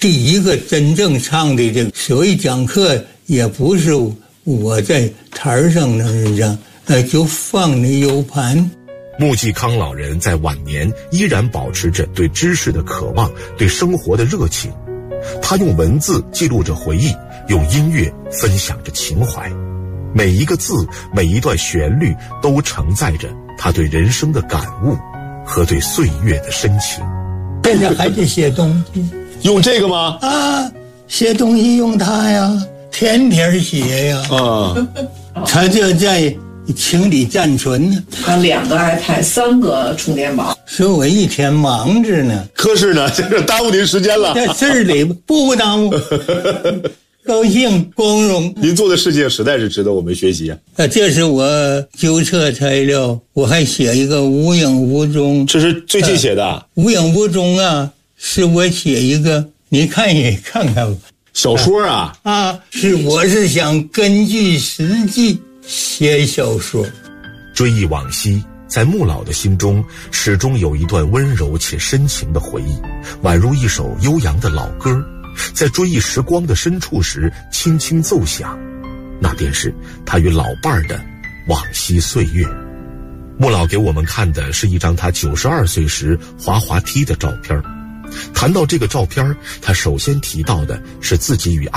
第一个真正唱的这个所谓讲课，也不是我在台上那就放那 U 盘。 穆季康老人在晚年依然保持着对知识的渴望，对生活的热情。他用文字记录着回忆，用音乐分享着情怀。每一个字，每一段旋律都承载着他对人生的感悟和对岁月的深情。 现在还得写东西， 用这个吗？ 啊，写东西用它呀，天天写呀。他就在情理暂存呢。 2个iPad， 3个充电宝。 所以我一天忙着呢。 可是呢，这个耽误您时间了。 这事儿里不耽误。高兴光荣， 您做的事情实在是值得我们学习啊！ 这是我纠测材料，我还写一个无影无踪， 这是最近写的。 无影无踪啊，是我写一个，你看也看看吧。 小说啊？ 我是想根据实际写小说。 追忆往昔，在穆老的心中，始终有一段温柔且深情的回忆，宛如一首悠扬的老歌。在追忆时光的深处时轻轻奏响，那便是他与老伴儿的往昔岁月。穆老给我们看的是一张他92岁时滑滑梯的照片。谈到这个照片，他首先提到的是自己与